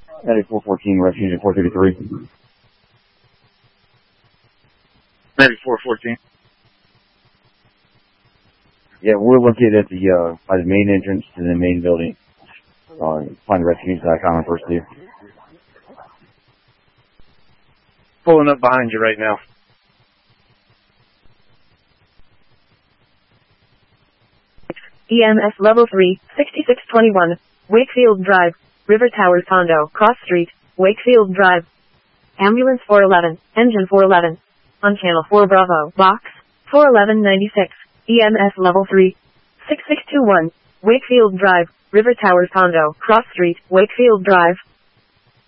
Medic 414, refuge at 433. Medic 414. Yeah, we're located at the, by the main entrance to the main building. Find refuge.com and first clear. Pulling up behind you right now. EMS level 3, 6621, Wakefield Drive, River Towers Condo, Cross Street, Wakefield Drive. Ambulance 411, Engine 411. On Channel 4 Bravo, Box 41196, EMS level 3, 6621, Wakefield Drive, River Towers Condo, Cross Street, Wakefield Drive.